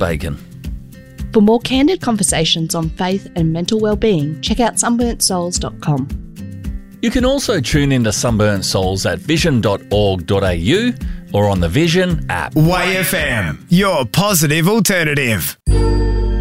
bacon. For more candid conversations on faith and mental well-being, check out sunburntsouls.com. You can also tune into Sunburnt Souls at vision.org.au or on the Vision app. Way FM, your positive alternative.